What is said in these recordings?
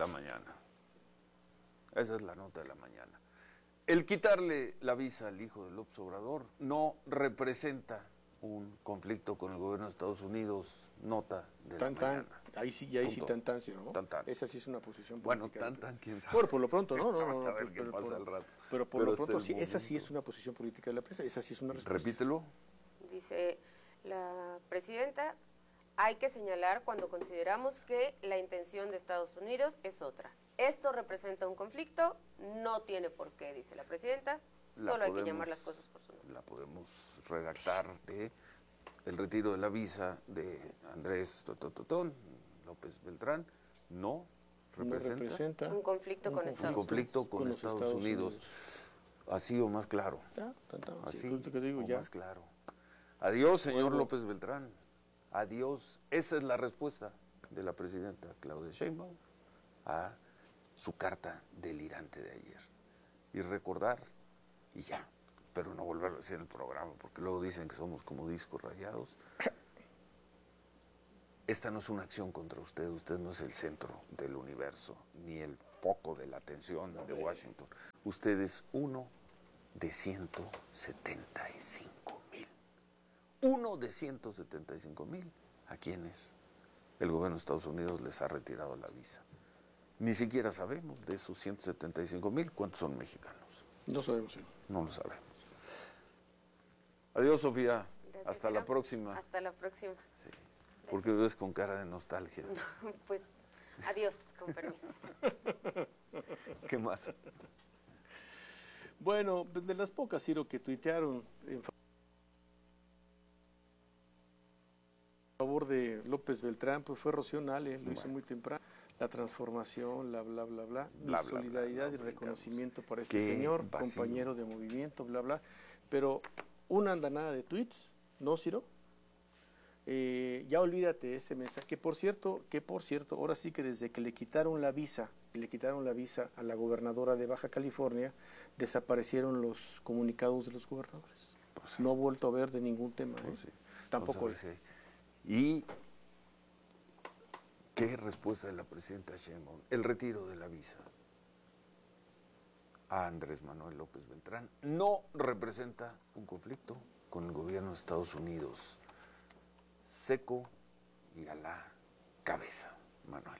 la mañana. Esa es la nota de la mañana. El quitarle la visa al hijo de López Obrador no representa un conflicto con el gobierno de Estados Unidos, nota de la mañana. Ahí sí, ¿no? Esa sí es una posición política. Bueno, quién sabe. Bueno, por lo pronto, no. A ver qué pasa al rato. Pero por lo pronto, sí, esa sí es una posición política de la prensa, esa sí es una respuesta. Repítelo. Dice la presidenta, hay que señalar cuando consideramos que la intención de Estados Unidos es otra. Esto representa un conflicto, no tiene por qué, dice la presidenta, solo hay que llamar las cosas por su nombre. La podemos redactar de el retiro de la visa de Andrés López Beltrán, no representa un conflicto con Estados Unidos. Así o más claro. Así o más claro. Adiós, señor López Beltrán. Adiós. Esa es la respuesta de la presidenta Claudia Sheinbaum a su carta delirante de ayer. Y recordar, y ya, pero no volverlo a decir en el programa, porque luego dicen que somos como discos rayados. Esta no es una acción contra usted no es el centro del universo, ni el foco de la atención de Washington. Usted es uno de 175,000. Uno de 175,000 a quienes el gobierno de Estados Unidos les ha retirado la visa. Ni siquiera sabemos de esos 175,000 cuántos son mexicanos. No sabemos, sí. No lo sabemos. Adiós, Sofía. Gracias, hasta la próxima. Hasta la próxima. Sí. Porque ves con cara de nostalgia. Pues, adiós, con permiso. ¿Qué más? Bueno, de las pocas, Ciro, que tuitearon en favor de López Beltrán, pues fue Rocío Nale, lo hizo muy temprano. La transformación, bla. Mi solidaridad y reconocimiento para este señor, compañero de movimiento, bla. Pero una andanada de tweets, ¿no, Ciro? Ya olvídate ese mensaje, que por cierto, ahora sí que desde que le quitaron la visa a la gobernadora de Baja California, desaparecieron los comunicados de los gobernadores. Pues sí. No ha vuelto a ver de ningún tema, pues sí. Tampoco. Pues sí. ¿Y qué respuesta de la presidenta Sheinbaum? El retiro de la visa a Andrés Manuel López Beltrán no representa un conflicto con el gobierno de Estados Unidos. Seco y a la cabeza, Manuel.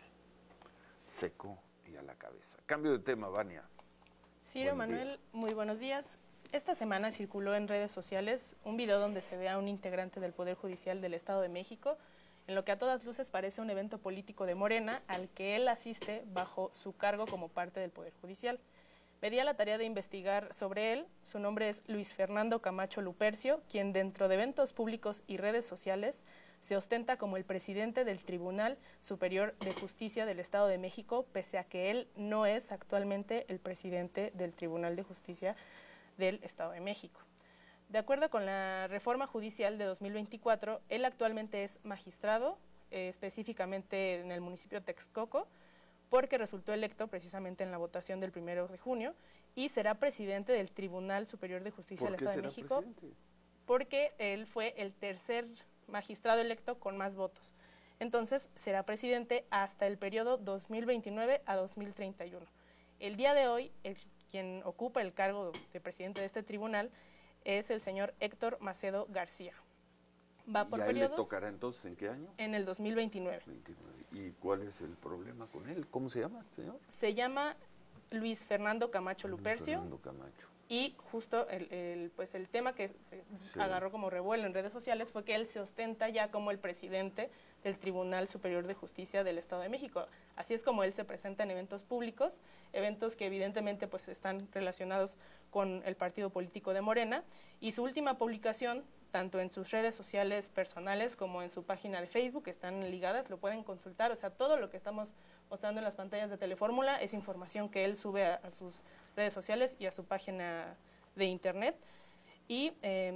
Seco y a la cabeza. Cambio de tema, Vania. Ciro, Manuel, muy buenos días. Esta semana circuló en redes sociales un video donde se ve a un integrante del Poder Judicial del Estado de México, en lo que a todas luces parece un evento político de Morena al que él asiste bajo su cargo como parte del Poder Judicial. Me di a la tarea de investigar sobre él. Su nombre es Luis Fernando Camacho Lupercio, quien dentro de eventos públicos y redes sociales se ostenta como el presidente del Tribunal Superior de Justicia del Estado de México, pese a que él no es actualmente el presidente del Tribunal de Justicia del Estado de México. De acuerdo con la reforma judicial de 2024, él actualmente es magistrado, específicamente en el municipio de Texcoco, porque resultó electo precisamente en la votación del 1 de junio y será presidente del Tribunal Superior de Justicia del Estado de México. Presidente? Porque él fue el tercer magistrado electo con más votos. Entonces será presidente hasta el periodo 2029 a 2031. El día de hoy, quien ocupa el cargo de presidente de este tribunal es el señor Héctor Macedo García. Va por periodos. ¿Le tocará entonces en qué año? En el 2029. ¿Y cuál es el problema con él? ¿Cómo se llama este señor? Se llama Luis Fernando Camacho Lupercio. Fernando Camacho. Y justo el tema que se agarró como revuelo en redes sociales fue que él se ostenta ya como el presidente del Tribunal Superior de Justicia del Estado de México. Así es como él se presenta en eventos públicos, eventos que evidentemente pues están relacionados con el partido político de Morena, y su última publicación, tanto en sus redes sociales personales como en su página de Facebook, están ligadas, lo pueden consultar. O sea, todo lo que estamos mostrando en las pantallas de Telefórmula es información que él sube a sus redes sociales y a su página de internet. Y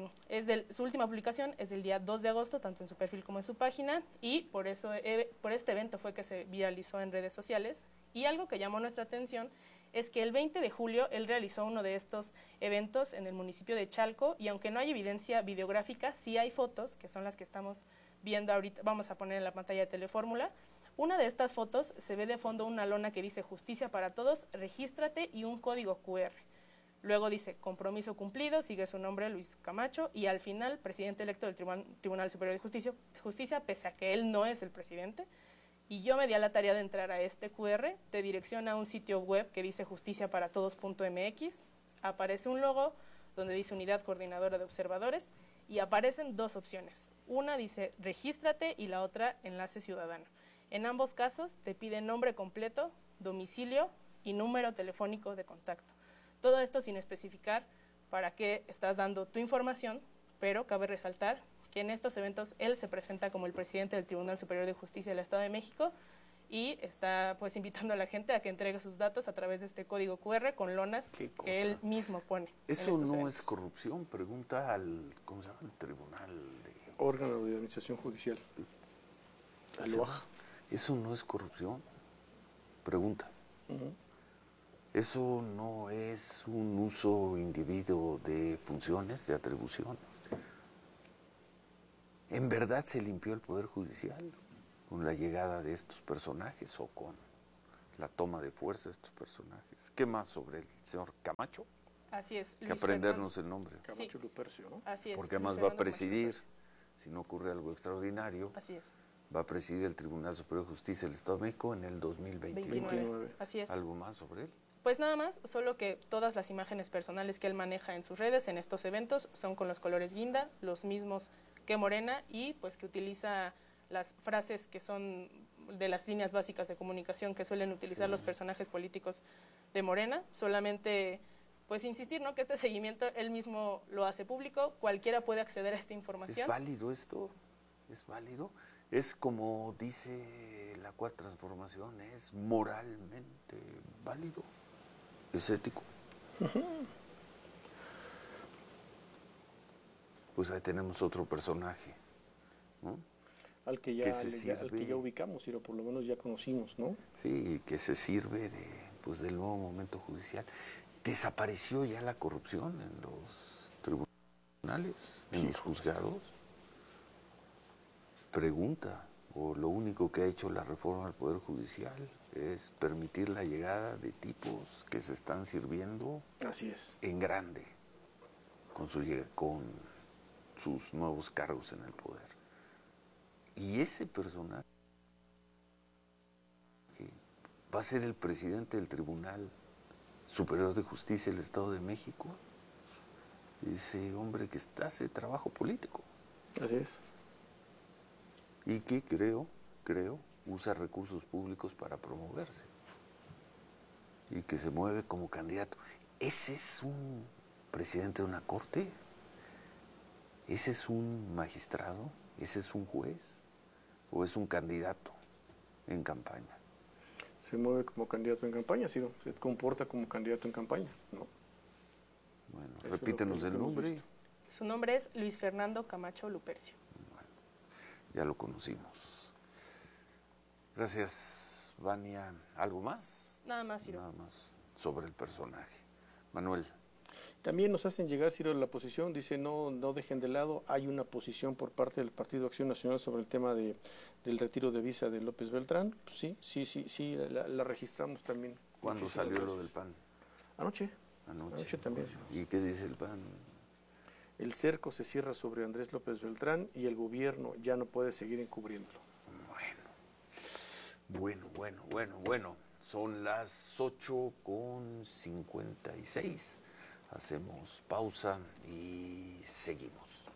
su última publicación es del día 2 de agosto, tanto en su perfil como en su página, y por eso por este evento fue que se viralizó en redes sociales. Y algo que llamó nuestra atención es que el 20 de julio él realizó uno de estos eventos en el municipio de Chalco, y aunque no hay evidencia videográfica, sí hay fotos, que son las que estamos viendo ahorita, vamos a poner en la pantalla de Telefórmula. Una de estas fotos se ve de fondo una lona que dice Justicia para Todos, regístrate y un código QR. Luego dice compromiso cumplido, sigue su nombre Luis Camacho y al final presidente electo del Tribunal Superior de Justicia, pese a que él no es el presidente. Y yo me di a la tarea de entrar a este QR, te direcciona a un sitio web que dice justiciaparatodos.mx, aparece un logo donde dice Unidad Coordinadora de Observadores y aparecen dos opciones. Una dice regístrate y la otra enlace ciudadano. En ambos casos te pide nombre completo, domicilio y número telefónico de contacto. Todo esto sin especificar para qué estás dando tu información, pero cabe resaltar que en estos eventos él se presenta como el presidente del Tribunal Superior de Justicia del Estado de México y está pues invitando a la gente a que entregue sus datos a través de este código QR con lonas que él mismo pone. Eso no es corrupción, pregunta al, ¿cómo se llama? El tribunal de... Órgano de Administración Judicial. Eso no es corrupción, pregunta. Eso no es un uso indebido de funciones, de atribuciones. ¿En verdad se limpió el Poder Judicial con la llegada de estos personajes o con la toma de fuerza de estos personajes? ¿Qué más sobre el señor Camacho? Así es. Que aprendernos el nombre. Camacho Lupercio, ¿no? Así es. Porque además va a presidir, si no ocurre algo extraordinario, así es, va a presidir el Tribunal Superior de Justicia del Estado de México en el 2029. Así es. ¿Algo más sobre él? Pues nada más, solo que todas las imágenes personales que él maneja en sus redes, en estos eventos, son con los colores guinda, los mismos que Morena, y pues que utiliza las frases que son de las líneas básicas de comunicación que suelen utilizar los personajes políticos de Morena. Solamente pues insistir, ¿no?, que este seguimiento él mismo lo hace público, cualquiera puede acceder a esta información. ¿Es válido esto? ¿Es válido? Es como dice la Cuarta Transformación, es moralmente válido. ¿Es ético? Pues ahí tenemos otro personaje, ¿no? Al que ya ubicamos, y por lo menos ya conocimos, ¿no? Sí, que se sirve del nuevo momento judicial. ¿Desapareció ya la corrupción en los tribunales, en los juzgados? Pregunta. ¿O lo único que ha hecho la reforma del Poder Judicial es permitir la llegada de tipos que se están sirviendo en grande con sus nuevos cargos en el poder? Y ese personaje va a ser el presidente del Tribunal Superior de Justicia del Estado de México, ese hombre que hace trabajo político. Así es. Y que creo, usa recursos públicos para promoverse. Y que se mueve como candidato. ¿Ese es un presidente de una corte? ¿Ese es un magistrado? ¿Ese es un juez? ¿O es un candidato en campaña? Se mueve como candidato en campaña, sí, ¿no? Se comporta como candidato en campaña, ¿no? Bueno, repítenos el nombre. Su nombre es Luis Fernando Camacho Lupercio. Ya lo conocimos. Gracias, Vania. ¿Algo más? Nada más, Ciro. Nada más sobre el personaje. Manuel. También nos hacen llegar, Ciro, la posición, dice, no dejen de lado, hay una posición por parte del Partido Acción Nacional sobre el tema del retiro de visa de López Beltrán. Pues sí, la registramos también. ¿Cuándo salió lo del PAN? Anoche también. ¿Y qué dice el PAN? El cerco se cierra sobre Andrés López Beltrán y el gobierno ya no puede seguir encubriéndolo. Bueno. Son las 8:56. Hacemos pausa y seguimos.